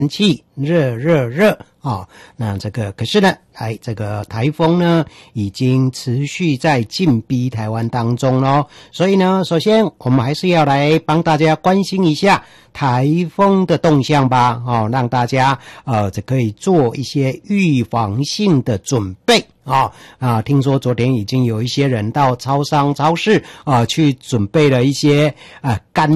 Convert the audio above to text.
气热啊，那这个可是呢，这个台风呢已经持续在进逼台湾当中咯，所以呢，首先我们还是要来帮大家关心一下台风的动向吧，让大家这可以做一些预防性的准备听说昨天已经有一些人到超商超市去准备了一些干